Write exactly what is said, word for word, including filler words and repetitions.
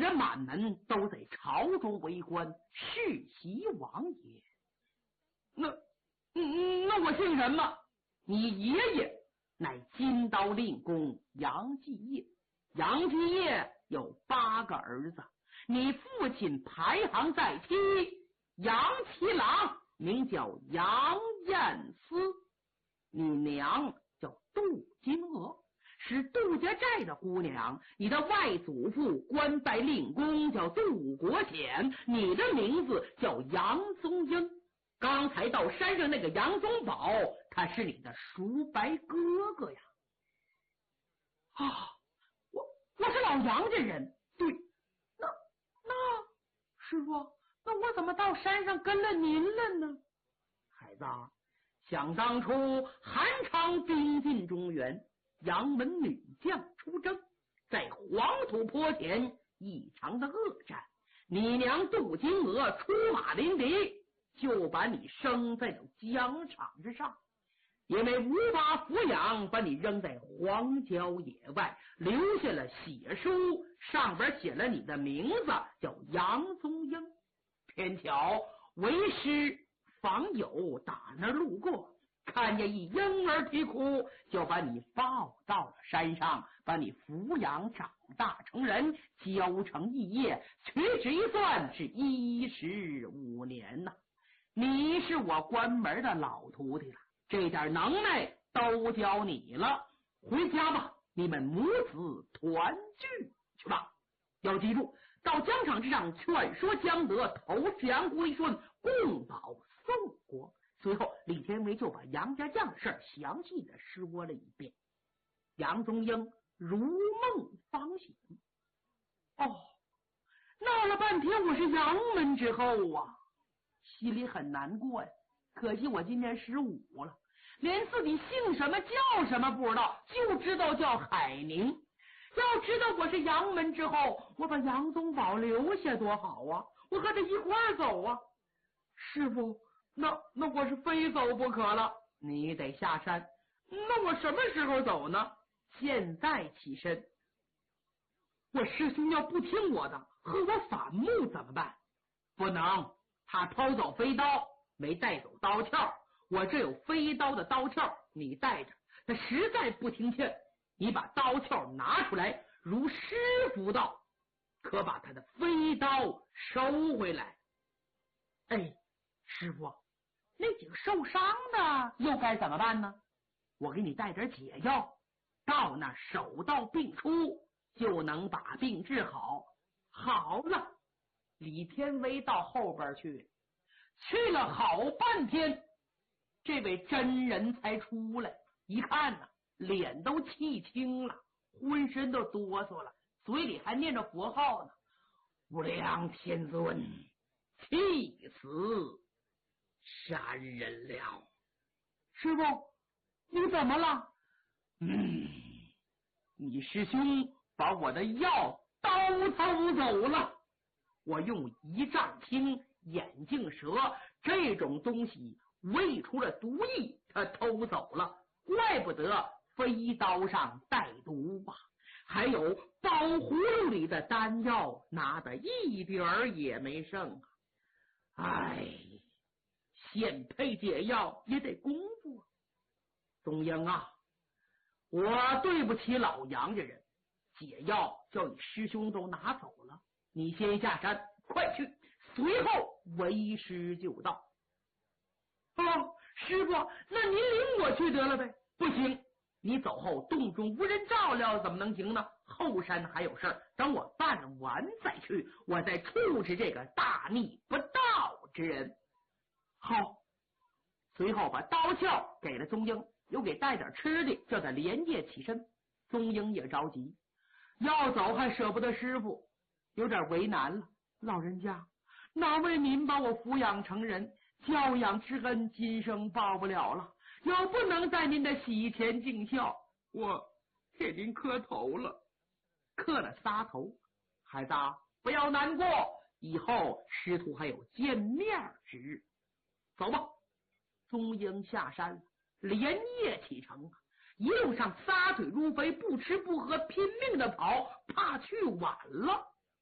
人满门都在朝中为官，世袭王爷。那嗯，那我姓什么？你爷爷乃金刀令公杨继业，杨继业有八个儿子，你父亲排行在七，杨七郎名叫杨艳思，你娘叫杜金娥，是杜家寨的姑娘，你的外祖父官拜令公叫杜国显，你的名字叫杨宗英。刚才到山上那个杨宗保，他是你的叔伯哥哥呀。啊，我我是老杨家人。对，那那师傅，那我怎么到山上跟了您了呢？孩子，想当初韩昌兵进中原，杨门女将出征，在黄土坡前一场的恶战，你娘杜金娥出马临敌，就把你生在了疆场之上，因为无法抚养，把你扔在荒郊野外，留下了血书，上边写了你的名字，叫杨宗英。偏巧为师访友打那儿路过，看见一婴儿啼哭，就把你抱到了山上，把你抚养长大成人，教成肄业，屈指一算是一十五年呐、啊。你是我关门的老徒弟了，这点能耐都教你了，回家吧，你们母子团聚去吧。要记住，到疆场之上劝说江德投降归顺，共保宋国。随后李天维就把杨家将的事详细的说了一遍。杨宗英如梦方醒，哦，闹了半天我是杨门之后啊，心里很难过呀。可惜我今年十五了，连自己姓什么叫什么不知道，就知道叫海宁。要知道我是杨门之后，我把杨宗保留下多好啊，我和他一块儿走啊。师傅，那那我是非走不可了。你得下山。那我什么时候走呢？现在起身。我师兄要不听我的，和我反目怎么办？不能，他偷走飞刀，没带走刀鞘，我这有飞刀的刀鞘，你带着。他实在不听劝，你把刀鞘拿出来，如师傅道，可把他的飞刀收回来。哎，师傅，那几个受伤的又该怎么办呢？我给你带点解药，到那手到病除，就能把病治好。好了，李天威到后边去，去了好半天，这位真人才出来，一看呢、啊，脸都气青了，浑身都哆嗦了，嘴里还念着佛号呢。无量天尊，弃死杀人了。师傅，你怎么了？嗯，你师兄把我的药刀偷走了。我用一丈青、眼镜蛇这种东西喂出了毒液，他偷走了，怪不得飞刀上带毒吧。还有包葫芦里的丹药，拿的一点儿也没剩啊！哎，现配解药也得功夫啊。宗英啊，我对不起老杨家人，解药叫你师兄都拿走了，你先下山，快去。随后为师就到。哦，师傅，那您领我去得了呗？不行，你走后洞中无人照料，怎么能行呢？后山还有事儿，等我办完再去，我再处置这个大逆不道之人。好，随后把刀鞘给了宗英，又给带点吃的，叫他连夜起身。宗英也着急，要走还舍不得师傅，有点为难了。老人家，哪为您把我抚养成人，教养之恩今生报不了了，要不能在您的喜前尽孝，我给您磕头了。磕了仨头。孩子不要难过，以后师徒还有见面之日。走吧。宗英下山了，连夜启程，一路上撒腿如飞，不吃不喝，拼命的跑，怕去晚了。